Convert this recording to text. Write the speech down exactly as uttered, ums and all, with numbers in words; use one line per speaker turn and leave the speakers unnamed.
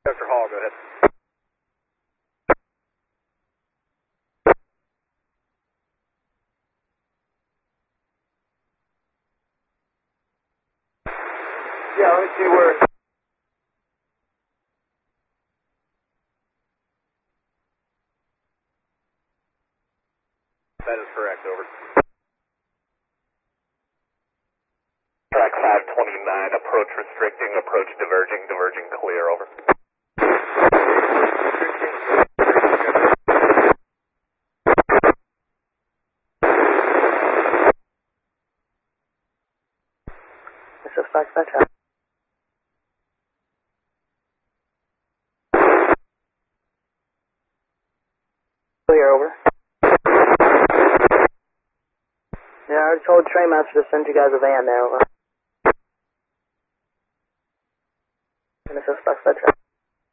Doctor Hall, go ahead. Yeah, let me see where. That is correct, over. Track five twenty-nine, approach restricting, approach diverging, diverging clear, over.
Suspect that track. Clear, over. Yeah, I already told Trainmaster to send you guys a van there, over. And the suspect's that track.